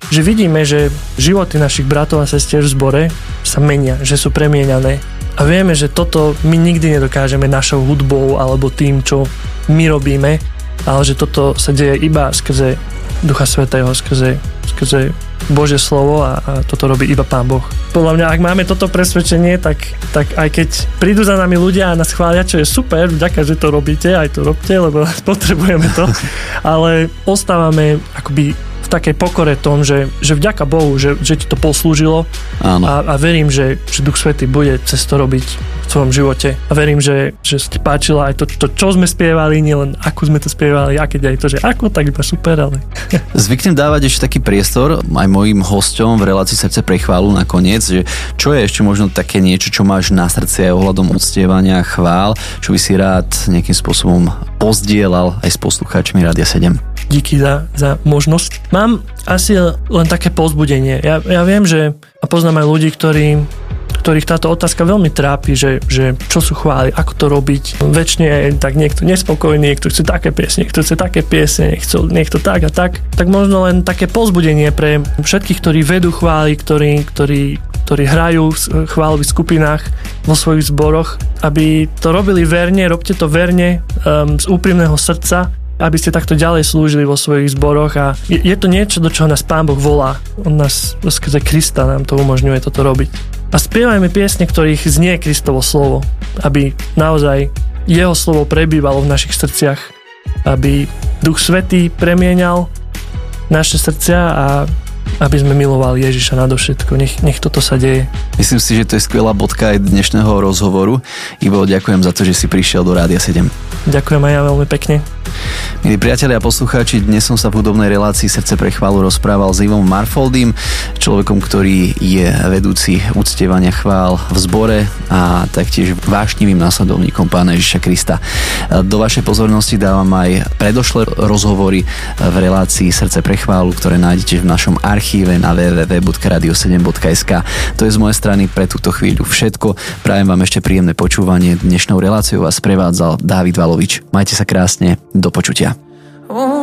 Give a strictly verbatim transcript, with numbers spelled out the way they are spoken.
že vidíme, že životy našich bratov a sestier v zbore sa menia, že sú premieňané. A vieme, že toto my nikdy nedokážeme našou hudbou alebo tým, čo my robíme, ale že toto sa deje iba skrze Ducha Svätého, skrze, skrze Božie slovo a, a toto robí iba Pán Boh. Podľa mňa, ak máme toto presvedčenie, tak, tak aj keď prídu za nami ľudia a nás chvália, čo je super, vďaka, že to robíte, aj to robte, lebo potrebujeme to, ale ostávame akoby v takej pokore tom, že, že vďaka Bohu, že, že ti to poslúžilo a, a verím, že, že Duch Svätý bude cez to robiť v svojom živote a verím, že, že sa ti páčilo aj to, to, čo sme spievali, nielen ako sme to spievali, a keď aj to, že ako, tak iba super, ale... Zvyknem dávať ešte taký priestor aj mojim hosťom v relácii Srdce pre chválu nakoniec, že čo je ešte možno také niečo, čo máš na srdci aj ohľadom uctievania, chvál, čo by si rád nejakým spôsobom pozdielal aj s poslucháčmi Rádia sedem. Díky za, za možnosť. Mám asi len také povzbudenie. Ja, ja viem, že a poznám aj ľudí, ktorí, ktorých táto otázka veľmi trápi, že, že čo sú chvály, ako to robiť. Večne tak niekto nespokojný, niekto chce také piesne, niekto chce také piesne, niekto, niekto tak a tak. Tak možno len také povzbudenie pre všetkých, ktorí vedú chvály, ktorí, ktorí, ktorí hrajú v chválových skupinách vo svojich zboroch, aby to robili verne, robte to verne, um, z úprimného srdca, aby ste takto ďalej slúžili vo svojich zboroch a je, je to niečo, do čoho nás Pán Boh volá. On nás skrze Krista nám to umožňuje toto robiť. A spievajme piesne, ktorých znie Kristovo slovo, aby naozaj jeho slovo prebývalo v našich srdciach, aby Duch Svätý premieňal naše srdcia a aby sme milovali Ježiša nadovšetko. Nech, nech toto sa deje. Myslím si, že to je skvelá bodka aj dnešného rozhovoru. Ivo, ďakujem za to, že si prišiel do Rádia sedem. Ďakujem aj ja veľmi pekne. Milí priatelia a poslucháči, dnes som sa v hudobnej relácii Srdce pre chválu rozprával s Ivom Marfoldym, človekom, ktorý je vedúci uctievania chvál v zbore a taktiež vášnivým následovníkom Pána Ježiša Krista. Do vašej pozornosti dávam aj predošlé rozhovory v relácii Srdce pre chválu, ktoré nájdete v našom archíve na w w w bodka radio sedem bodka es ka. To je z mojej strany pre túto chvíľu všetko. Prajem vám ešte príjemné počúvanie. Dnešnou reláciou vás prevádzal Dávid Valovič. Majte sa krásne, do počutia.